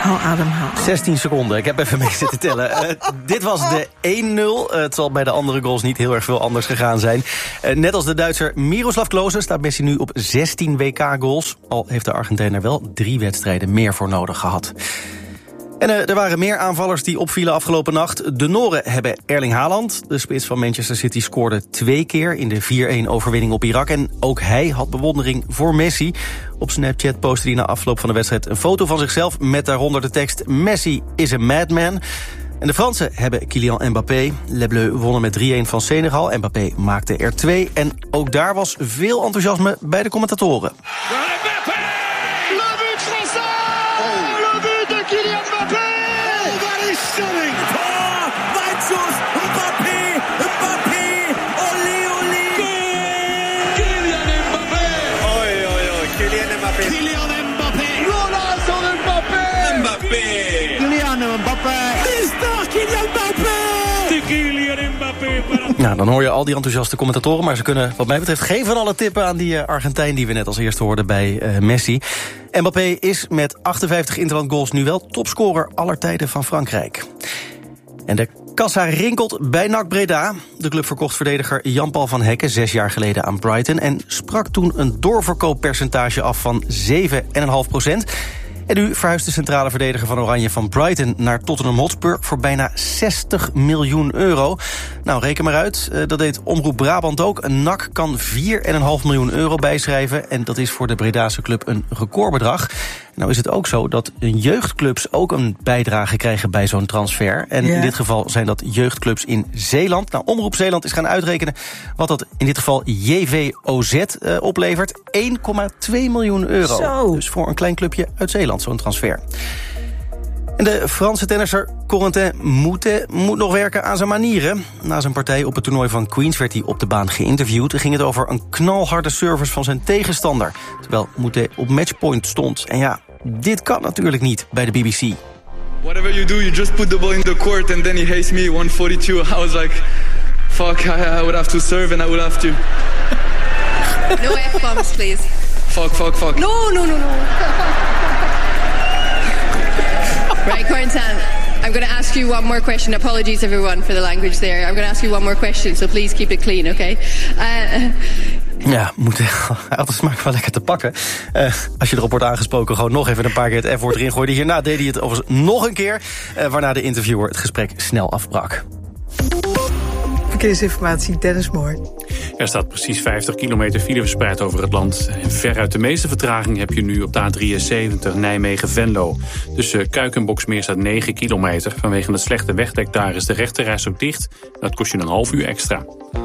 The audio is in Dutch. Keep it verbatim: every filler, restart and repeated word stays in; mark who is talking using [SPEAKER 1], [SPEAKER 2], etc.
[SPEAKER 1] Hou adem, hou adem.
[SPEAKER 2] zestien seconden, ik heb even mee zitten tellen. Uh, dit was de één nul. Uh, het zal bij de andere goals niet heel erg veel anders gegaan zijn. Uh, net als de Duitser Miroslav Klose staat Messi nu op zestien W K-goals. Al heeft de Argentijn er wel drie wedstrijden meer voor nodig gehad. En uh, er waren meer aanvallers die opvielen afgelopen nacht. De Noren hebben Erling Haaland. De spits van Manchester City scoorde twee keer in de vier-een overwinning op Irak. En ook hij had bewondering voor Messi. Op Snapchat postte hij na afloop van de wedstrijd een foto van zichzelf met daaronder de tekst Messi is a madman. En de Fransen hebben Kylian Mbappé. Les Bleus wonnen met drie-een van Senegal. Mbappé maakte er twee. En ook daar was veel enthousiasme bij de commentatoren. Nou, dan hoor je al die enthousiaste commentatoren, maar ze kunnen wat mij betreft geen van alle tippen aan die uh, Argentijn die we net als eerste hoorden bij uh, Messi. Mbappé is met achtenvijftig interlandgoals nu wel topscorer aller tijden van Frankrijk. En de kassa rinkelt bij N A C Breda. De club verkocht verdediger Jan-Paul van Hekken zes jaar geleden aan Brighton en sprak toen een doorverkooppercentage af van zeven komma vijf procent. En nu verhuist de centrale verdediger van Oranje van Brighton naar Tottenham Hotspur voor bijna zestig miljoen euro. Nou, reken maar uit. Dat deed Omroep Brabant ook. N A C kan vier komma vijf miljoen euro bijschrijven. En dat is voor de Bredaanse club een recordbedrag. Nou is het ook zo dat jeugdclubs ook een bijdrage krijgen bij zo'n transfer. En ja. in dit geval zijn dat jeugdclubs in Zeeland. Nou, Omroep Zeeland is gaan uitrekenen wat dat in dit geval J V O Z uh, oplevert. één komma twee miljoen euro.
[SPEAKER 1] Zo.
[SPEAKER 2] Dus voor een klein clubje uit Zeeland zo'n transfer. En de Franse tennisser Corentin Moutet moet nog werken aan zijn manieren. Na zijn partij op het toernooi van Queens werd hij op de baan geïnterviewd. Er ging het over een knalharde service van zijn tegenstander, terwijl Moutet op matchpoint stond. En ja, dit kan natuurlijk niet bij de B B C.
[SPEAKER 3] Whatever you do, you just put the ball in the court and then he hates me one forty-two. I was like, fuck, I, I would have to serve and I would have to...
[SPEAKER 4] No F-bombs, please.
[SPEAKER 3] Fuck, fuck, fuck.
[SPEAKER 4] No, no, no, no. Right, Corentin, I'm going to ask you one more question. Apologies, everyone, for the language there. I'm going to ask you one more question, so please keep it clean, okay? Uh,
[SPEAKER 2] Ja, moet, hij had de smaak wel lekker te pakken. Uh, als je erop wordt aangesproken, gewoon nog even een paar keer het F-woord erin gooien. Hierna deed hij het overigens nog een keer, uh, waarna de interviewer het gesprek snel afbrak.
[SPEAKER 1] Verkeersinformatie, Dennis Moore.
[SPEAKER 5] Er staat precies vijftig kilometer file verspreid over het land. En veruit de meeste vertraging heb je nu op de A drieënzeventig Nijmegen-Venlo. Tussen Kuik en Boksmeer staat negen kilometer. Vanwege het slechte wegdek daar is de rechterreis ook dicht. Dat kost je een half uur extra.